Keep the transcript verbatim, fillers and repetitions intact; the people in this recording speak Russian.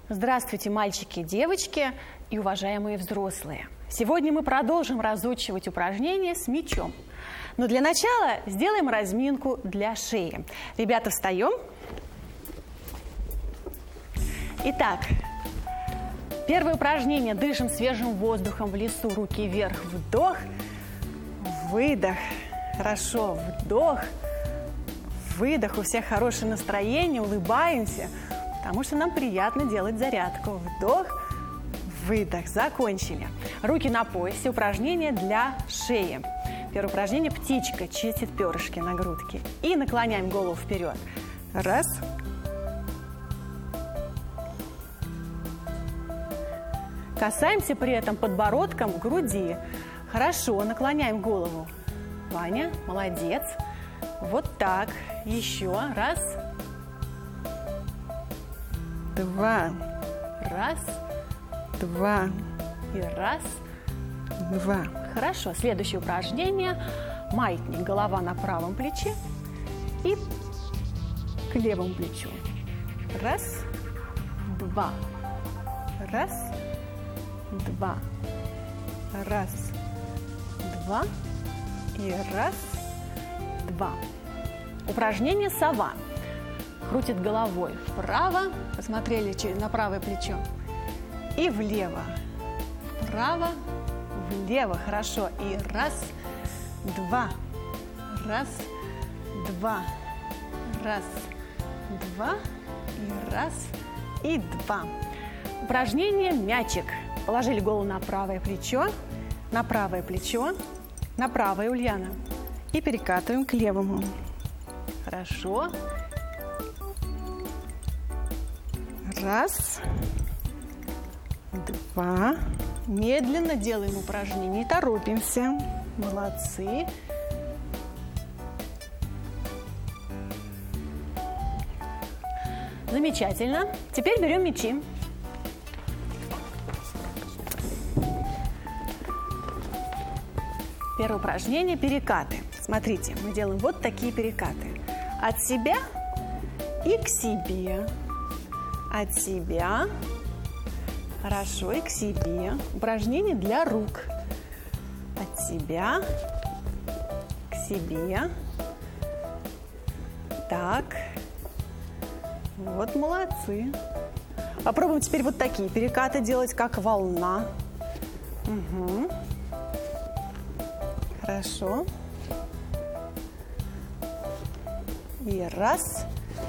Здравствуйте, мальчики и девочки и уважаемые взрослые. Сегодня мы продолжим разучивать упражнения с мячом. Но для начала сделаем разминку для шеи. Ребята, встаем. Итак, первое упражнение. Дышим свежим воздухом в лесу. Руки вверх. Вдох. Выдох. Хорошо. Вдох. Выдох. У всех хорошее настроение. Улыбаемся, потому что нам приятно делать зарядку. Вдох. Выдох. Закончили. Руки на поясе. Упражнение для шеи. Первое упражнение. Птичка чистит перышки на грудке. И наклоняем голову вперед. Раз. Касаемся при этом подбородком груди. Хорошо. Наклоняем голову. Ваня, молодец. Вот так. Еще. Раз. Два. Раз. Два. И раз. Два. Хорошо. Следующее упражнение. Маятник. Голова на правом плече. И к левому плечу. Раз. Два. Раз. Два. Раз. Два. И раз. Два. Упражнение «Сова». Крутит головой вправо. Посмотрели на правое плечо. И влево. Вправо. Влево. Хорошо. И раз. Два. Раз. Два. Раз. Два. И раз. И два. Упражнение «Мячик». Положили голову на правое плечо, на правое плечо, на правое, Ульяна. И перекатываем к левому. Хорошо. Раз. Два. Медленно делаем упражнение. Не торопимся. Молодцы. Замечательно. Теперь берем мячи. Первое упражнение – перекаты. Смотрите, мы делаем вот такие перекаты. От себя и к себе. От себя. Хорошо, и к себе. Упражнение для рук. От себя к себе. Так. Вот молодцы. Попробуем теперь вот такие перекаты делать, как волна. Угу. Хорошо. И раз.